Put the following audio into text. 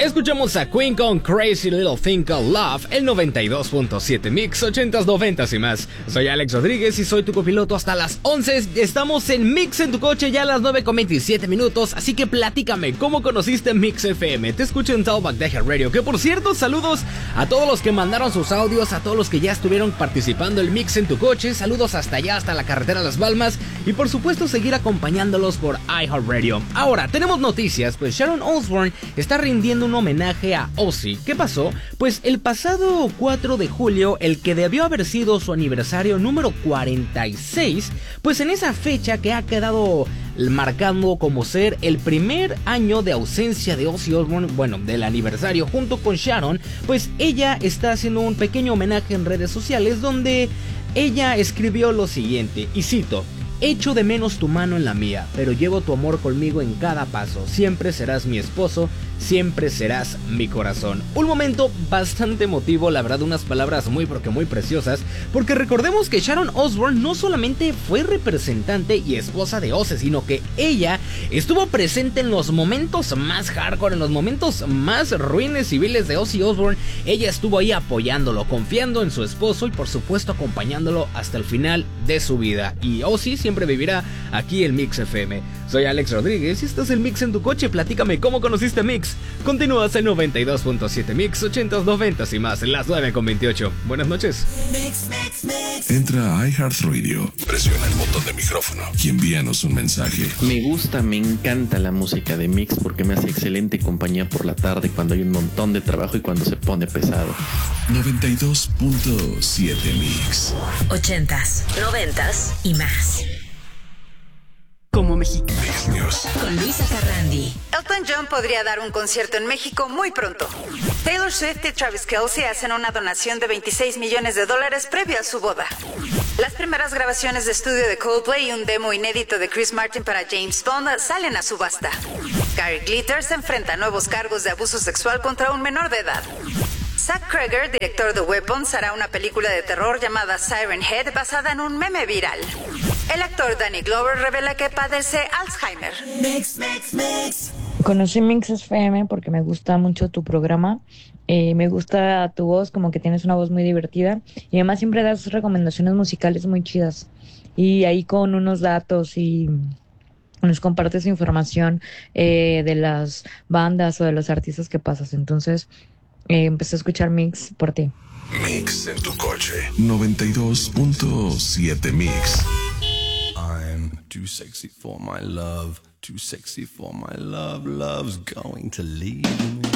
Escuchamos a Queen con Crazy Little Thing Called Love, el 92.7 Mix, 80s, 90s y más. Soy Alex Rodríguez y soy tu copiloto hasta las 11. Estamos en Mix en tu coche ya a las 9:27, así que platícame, ¿cómo conociste Mix FM? Te escucho en Talkback Deja Radio, que por cierto, saludos a todos los que mandaron sus audios, a todos los que ya estuvieron participando en Mix en tu coche, saludos hasta allá, hasta la carretera Las Balmas, y por supuesto seguir acompañándolos por iHeartRadio. Ahora, tenemos noticias, pues Sharon Osbourne está rindiendo un homenaje a Ozzy. ¿Qué pasó? Pues el pasado 4 de julio, el que debió haber sido su aniversario número 46, pues en esa fecha que ha quedado marcando como ser el primer año de ausencia de Ozzy Osbourne, bueno, del aniversario junto con Sharon, pues ella está haciendo un pequeño homenaje en redes sociales donde ella escribió lo siguiente, y cito: echo de menos tu mano en la mía, pero llevo tu amor conmigo en cada paso. Siempre serás mi esposo, siempre serás mi corazón. Un momento bastante emotivo, la verdad, unas palabras muy porque muy preciosas, porque recordemos que Sharon Osbourne no solamente fue representante y esposa de Ozzy, sino que ella estuvo presente en los momentos más hardcore, en los momentos más ruines civiles de Ozzy Osbourne. Ella estuvo ahí apoyándolo, confiando en su esposo y por supuesto acompañándolo hasta el final de su vida. Y Ozzy siempre vivirá aquí en Mix FM. Soy Alex Rodríguez y esto es el Mix en tu coche. Platícame cómo conociste Mix. Continúas en 92.7 Mix, 80s, 90s y más, en las 9:28. Buenas noches. Entra a iHeartRadio, presiona el botón de micrófono y envíanos un mensaje. Me gusta, me encanta la música de Mix porque me hace excelente compañía por la tarde cuando hay un montón de trabajo y cuando se pone pesado. 92.7 Mix. 80s, 90s y más. Como mexicano. Con Luisa Carrandi. Elton John podría dar un concierto en México muy pronto. Taylor Swift y Travis Kelce hacen una donación de $26 millones previo a su boda. Las primeras grabaciones de estudio de Coldplay y un demo inédito de Chris Martin para James Bond salen a subasta. Gary Glitter se enfrenta a nuevos cargos de abuso sexual contra un menor de edad. Zach Cregger, director de Weapons, hará una película de terror llamada Siren Head basada en un meme viral. El actor Danny Glover revela que padece Alzheimer. Conocí Mix FM porque me gusta mucho tu programa. Me gusta tu voz, como que tienes una voz muy divertida. Y además siempre das recomendaciones musicales muy chidas. Y ahí con unos datos y nos compartes información de las bandas o de los artistas que pasas. Entonces empecé a escuchar Mix por ti. Mix en tu coche. 92.7 Mix. I'm too sexy for my love. Too sexy for my love. Love's going to leave me.